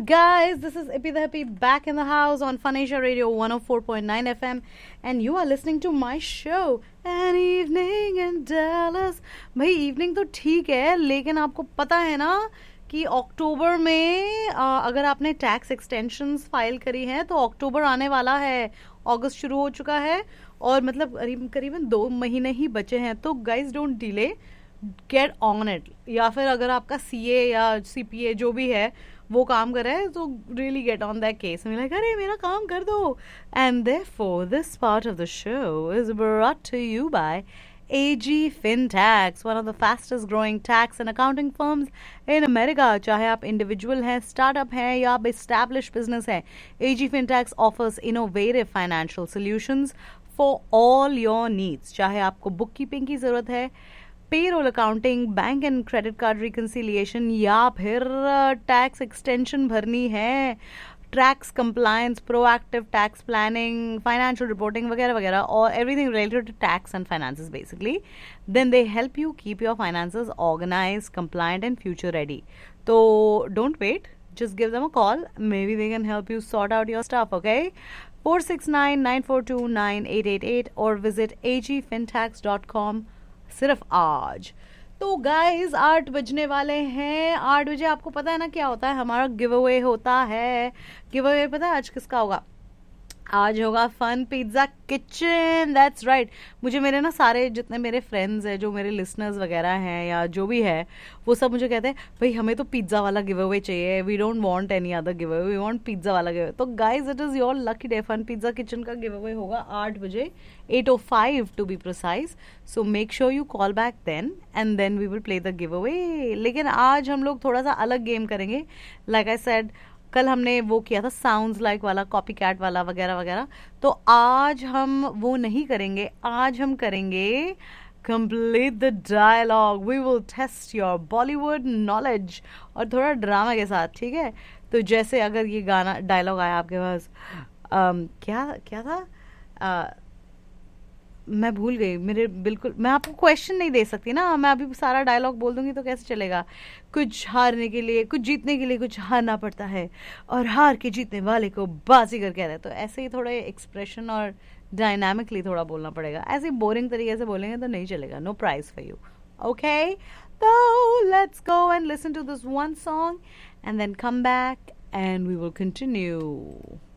guys, this is Ippy the Hippie back in the house on Fun Asia Radio 104.9 FM, and you are listening to my show An Evening in Dallas. भाई evening तो ठीक है, लेकिन आपको पता है ना कि अक्टूबर में अगर आपने टैक्स एक्सटेंशंस फाइल करी हैं तो अक्टूबर आने वाला है, अगस्त शुरू हो चुका है और मतलब करीबन 2 महीने ही बचे हैं. तो guys don't delay, get on it. या फिर अगर आपका सीए या सीपीए जो भी है वो काम कर रहा है तो really get on that case. Like अरे मेरा काम कर दो. And therefore this part of the show is brought to you bye AG FinTax, one of the fastest growing tax and accounting firms in America. चाहे आप individual हैं, startup हैं या आप established business है, AG FinTax offers innovative financial solutions for all your needs. चाहे आपको book keeping की जरूरत है, payroll accounting, bank and credit card reconciliation या फिर टैक्स एक्सटेंशन भरनी है, tax compliance, proactive tax planning, financial reporting वगैरह वगैरह, और everything related to tax and finances basically, then they help you keep your finances organised, compliant and future ready. तो don't wait, just give them a call. Maybe they can help you sort out your stuff, okay? 469-942-9888 or visit agfintax.com. सिर्फ आज. तो guys 8 बजने वाले हैं. 8 बजे आपको पता है ना क्या होता है, हमारा गिव अवे होता है. गिव अवे पता है आज किसका होगा? आज होगा fun pizza kitchen. That's right. मुझे मेरे ना सारे जितने मेरे फ्रेंड्स हैं, जो मेरे लिसनर्स वगैरह हैं या जो भी है, वो सब मुझे कहते हैं भाई हमें तो पिज्जा वाला गिव अवे चाहिए. We don't want any other give away, we want pizza वाला गिव अवे. तो guys it is your lucky day. Fun pizza kitchen का गिव अवे होगा 8 बजे, 8:05 to be precise. So make sure you call back then and then we will play the give away. लेकिन आज हम लोग थोड़ा सा अलग गेम करेंगे. लाइक आई सेड, कल हमने वो किया था साउंड्स लाइक वाला, कॉपी कैट वाला वगैरह वगैरह. तो आज हम वो नहीं करेंगे. आज हम करेंगे complete the dialogue. We will test your Bollywood knowledge और थोड़ा ड्रामा के साथ, ठीक है? तो जैसे अगर ये गाना डायलॉग आया आपके पास, क्या क्या था, मैं भूल गई. मेरे बिल्कुल, मैं आपको क्वेश्चन नहीं दे सकती ना. मैं अभी सारा डायलॉग बोल दूंगी तो कैसे चलेगा. कुछ हारने के लिए, कुछ जीतने के लिए कुछ हारना पड़ता है, और हार के जीतने वाले को बाजीगर कहते हैं. तो ऐसे ही थोड़े एक्सप्रेशन और डायनामिकली थोड़ा बोलना पड़ेगा. ऐसे बोरिंग तरीके से बोलेंगे तो नहीं चलेगा. No prize for you, okay? तो let's go and listen to this one song and then come back and we will continue.